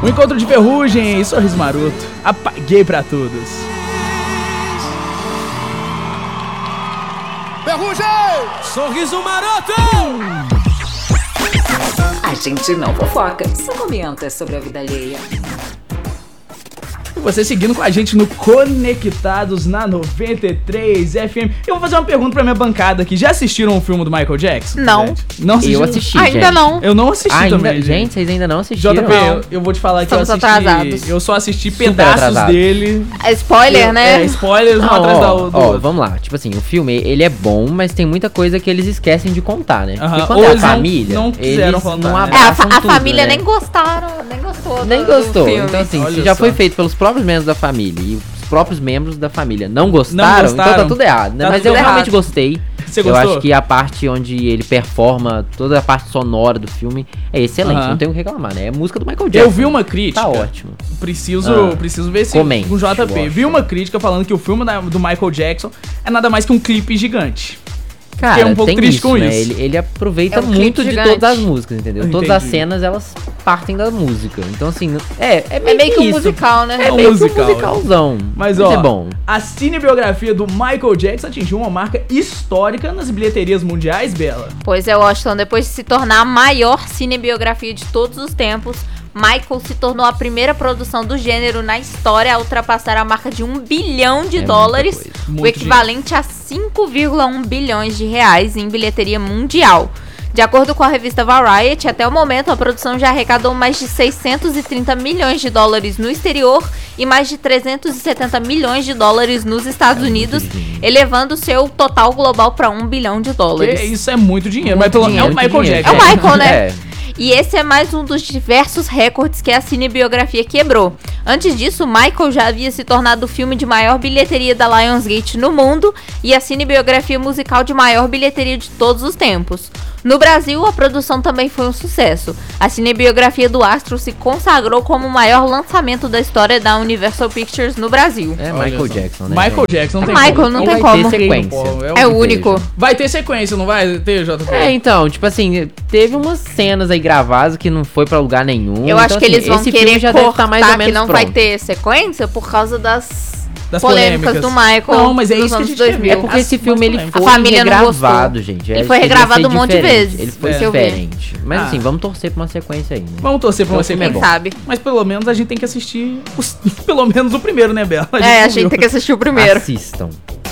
Um encontro de ferrugem e sorriso maroto. Apaguei pra todos. Ferrugem! Sorriso maroto! A gente não fofoca, só comenta sobre a vida alheia. Você seguindo com a gente no Conectados na 93 FM. Eu vou fazer uma pergunta pra minha bancada aqui. Já assistiram o filme do Michael Jackson? Não. Não assistiram? Eu assisti, Ainda gente. não. Eu não assisti também, Gente, vocês ainda não assistiram? JP, eu vou te falar que Estamos eu assisti... atrasados. Eu só assisti Super pedaços atrasados. dele. É spoiler, né? É, spoilers um atrás do outro. Vamos lá. Tipo assim, o filme, ele é bom, mas tem muita coisa que eles esquecem de contar, né? Aham. Porque quando Ou é a eles família, não quiseram eles contar, não né? abraçam A tudo, família né? nem gostou Nem do gostou. filme. Então assim, Olha se já só. foi feito pelos próprios membros da família e os próprios membros da família não gostaram, então tá tudo errado, né? Tá Mas tudo eu realmente errado. gostei. Você Eu gostou? acho que a parte onde ele performa, toda a parte sonora do filme é excelente, Aham. não tenho o que reclamar, né? É música do Michael Jackson. Eu vi uma crítica. Tá ótimo. Preciso ver se Comente, com JP. Washington. Vi uma crítica falando que o filme do Michael Jackson é nada mais que um clipe gigante. Cara, Fiquei um pouco tem triste isso, com né? isso. Ele aproveita É um clipe muito de gigante. todas as músicas, entendeu? Eu Todas as entendi. cenas, elas partem da música. Então, assim, é É meio que um isso. musical, né? É um meio musical, que um musicalzão. Mas ó, é bom. a cinebiografia do Michael Jackson atingiu uma marca histórica nas bilheterias mundiais, Bela. Pois é, Washington, depois de se tornar a maior cinebiografia de todos os tempos, Michael se tornou a primeira produção do gênero na história a ultrapassar a marca de $1 bilhão, muita dólares, coisa. o Muito equivalente a 5,1 bilhões de reais em bilheteria mundial. De acordo com a revista Variety, até o momento a produção já arrecadou mais de 630 milhões de dólares no exterior e mais de 370 milhões de dólares nos Estados Unidos, dinheiro. elevando seu total global para $1 bilhão. Isso é muito dinheiro, Muito mas é o dinheiro, Michael muito dinheiro. Jackson. É o Michael, né? É. E esse é mais um dos diversos recordes que a cinebiografia quebrou. Antes disso, Michael já havia se tornado o filme de maior bilheteria da Lionsgate no mundo e a cinebiografia musical de maior bilheteria de todos os tempos. No Brasil, a produção também foi um sucesso. A cinebiografia do astro se consagrou como o maior lançamento da história da Universal Pictures no Brasil. É Olha Michael só. Jackson, né? Michael gente? Jackson não tem Michael, como. não Não tem vai ter como. sequência. É o único. Vai ter sequência, não vai ter, JP? Então, tipo assim, teve umas cenas aí gravadas que não foi pra lugar nenhum. Eu acho Então, que assim, eles vão esse querer filme já deve cortar estar mais ou que menos não pronto. vai ter sequência por causa das Das polêmicas do Michael. Não, mas é nos isso que a anos gente 2000. quer ver. É porque esse filme ele A foi família não regravado, gostou. gente. Ele Ele foi ia regravado ser um monte de diferente. vezes, Ele foi se eu ver. diferente. Mas Ah. assim, vamos torcer pra uma sequência aí, né? Vamos torcer pra uma O filme é sequência. bom. Sabe? Mas pelo menos a gente tem que assistir pelo menos o primeiro, né, Bela? A gente tem que assistir o primeiro. Assistam.